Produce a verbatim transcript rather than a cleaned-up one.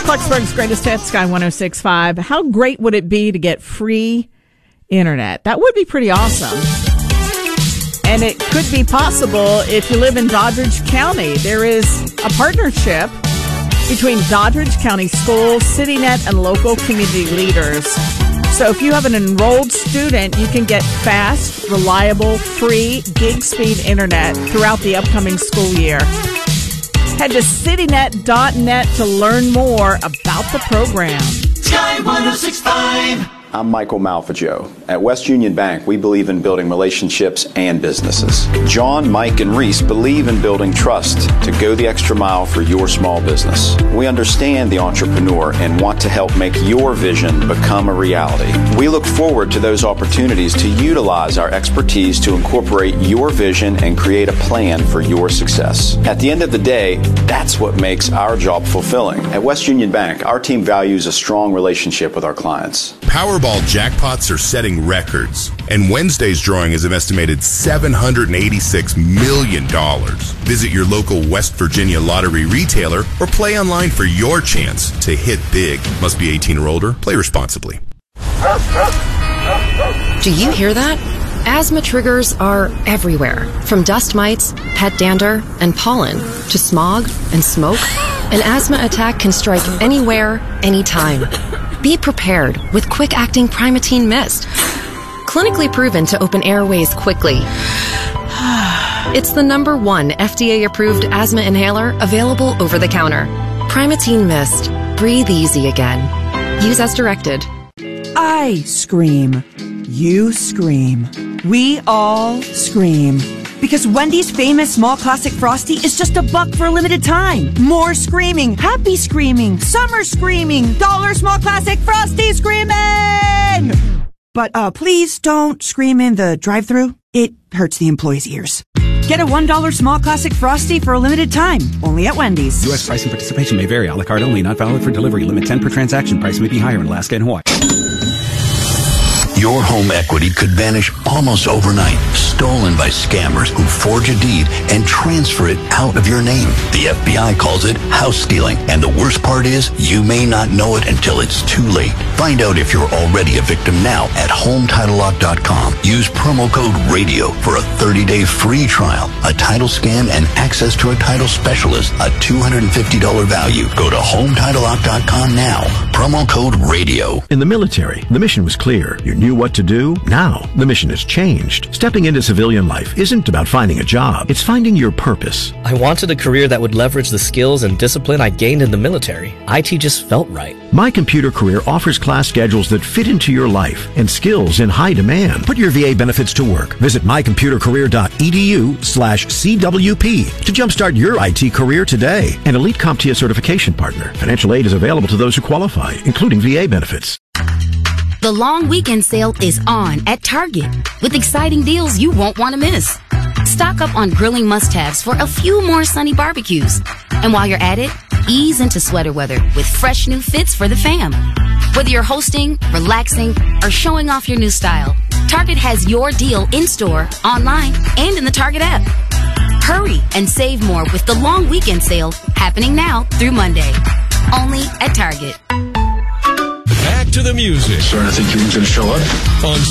Clarksburg's Greatest Hits, Sky one oh six point five. How great would it be to get free internet? That would be pretty awesome. And it could be possible if you live in Doddridge County. There is a partnership between Doddridge County Schools, CityNet, and local community leaders. So if you have an enrolled student, you can get fast, reliable, free gig speed internet throughout the upcoming school year. Head to citynet dot net to learn more about the program. Sky one oh six point five. I'm Michael Malfaggio. At West Union Bank, we believe in building relationships and businesses. John, Mike, and Reese believe in building trust to go the extra mile for your small business. We understand the entrepreneur and want to help make your vision become a reality. We look forward to those opportunities to utilize our expertise to incorporate your vision and create a plan for your success. At the end of the day, that's what makes our job fulfilling. At West Union Bank, our team values a strong relationship with our clients. Powerball jackpots are setting records, and Wednesday's drawing is an estimated seven hundred eighty-six million dollars. Visit your local West Virginia lottery retailer or play online for your chance to hit big. Must be eighteen or older. Play responsibly. Do you hear that? Asthma triggers are everywhere, from dust mites, pet dander, and pollen, to smog and smoke. An asthma attack can strike anywhere, anytime. Be prepared with quick-acting Primatene Mist. Clinically proven to open airways quickly. It's the number one F D A-approved asthma inhaler available over the counter. Primatene Mist. Breathe easy again. Use as directed. I scream. You scream. We all scream. Because Wendy's famous small classic Frosty is just a buck for a limited time. More screaming, happy screaming, summer screaming, dollar small classic Frosty screaming! But uh, please don't scream in the drive-thru. It hurts the employees' ears. Get a one dollar small classic Frosty for a limited time, only at Wendy's. U S price and participation may vary. A la carte only, not valid for delivery. Limit ten per transaction. Price may be higher in Alaska and Hawaii. Your home equity could vanish almost overnight, stolen by scammers who forge a deed and transfer it out of your name. The F B I calls it house stealing, and the worst part is you may not know it until it's too late. Find out if you're already a victim now at home title lock dot com. Use promo code RADIO for a thirty day free trial, a title scan, and access to a title specialist, a two hundred fifty dollars value. Go to home title lock dot com now. Promo code RADIO. In the military, the mission was clear. You knew what to do. Now, the mission has changed. Stepping into civilian life isn't about finding a job. It's finding your purpose. I wanted a career that would leverage the skills and discipline I gained in the military. I T just felt right. My Computer Career offers class schedules that fit into your life and skills in high demand. Put your V A benefits to work. Visit my computer career dot e d u slash C W P to jumpstart your I T career today. An Elite CompTIA certification partner. Financial aid is available to those who qualify, including V A benefits. The long weekend sale is on at Target with exciting deals you won't want to miss. Stock up on grilling must-haves for a few more sunny barbecues. And while you're at it, ease into sweater weather with fresh new fits for the fam. Whether you're hosting, relaxing, or showing off your new style, Target has your deal in-store, online, and in the Target app. Hurry and save more with the long weekend sale happening now through Monday. Only at Target. Back to the music. Starting to think you weren't going to show up? On